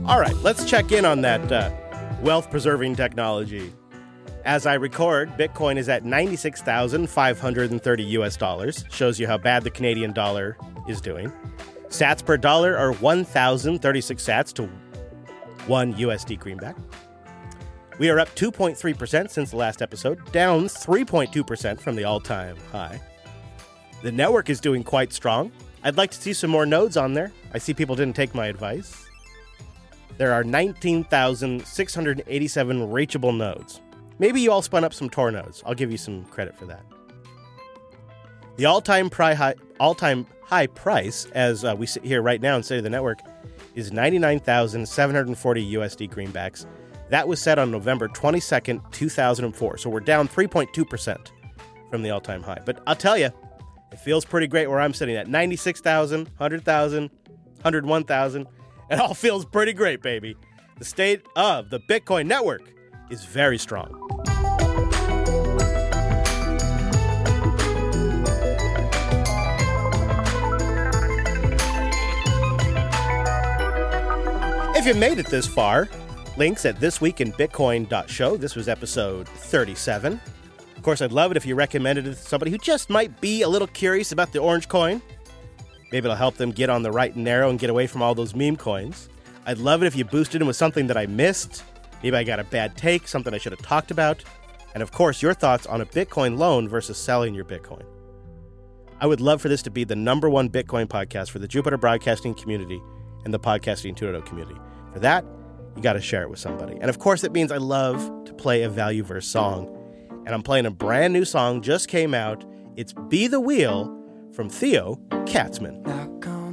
All right, let's check in on that wealth-preserving technology. As I record, Bitcoin is at $96,530 US. Shows you how bad the Canadian dollar is doing. Sats per dollar are 1,036 sats to 1 USD greenback. We are up 2.3% since the last episode, down 3.2% from the all-time high. The network is doing quite strong. I'd like to see some more nodes on there. I see people didn't take my advice. There are 19,687 reachable nodes. Maybe you all spun up some Tor nodes. I'll give you some credit for that. The all-time high price, as we sit here right now in State of the Network, is 99,740 USD greenbacks. That was set on November 22nd, 2004. So we're down 3.2% from the all-time high. But I'll tell you, it feels pretty great where I'm sitting at 96,000, 100,000, 101,000. It all feels pretty great, baby. The state of the Bitcoin network is very strong. If you made it this far, links at thisweekinbitcoin.show. This was episode 37. Of course, I'd love it if you recommended it to somebody who just might be a little curious about the orange coin. Maybe it'll help them get on the right and narrow and get away from all those meme coins. I'd love it if you boosted them with something that I missed. Maybe I got a bad take, something I should have talked about. And of course, your thoughts on a Bitcoin loan versus selling your Bitcoin. I would love for this to be the #1 Bitcoin podcast for the Jupiter Broadcasting community and the Podcasting 2.0 community. For that, you got to share it with somebody. And of course, it means I love to play a value verse song. And I'm playing a brand new song, just came out. It's Be the Wheel from Theo Katzman.